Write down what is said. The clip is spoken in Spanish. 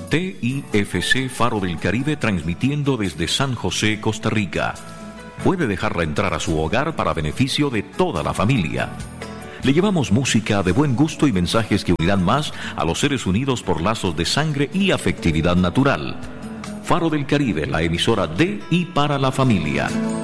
TIFC Faro del Caribe, transmitiendo desde San José, Costa Rica. Puede dejarla entrar a su hogar para beneficio de toda la familia. Le llevamos música de buen gusto y mensajes que unirán más a los seres unidos por lazos de sangre y afectividad natural. Faro del Caribe, la emisora de y para la familia.